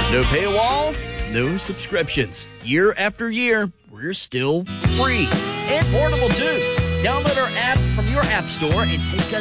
No paywalls, no subscriptions. Year after year, we're still free and portable too. Download our app from your app store and take us